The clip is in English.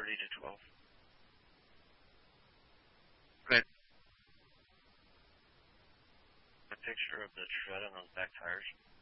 30 to 12. Good. A picture of the tread on those back tires.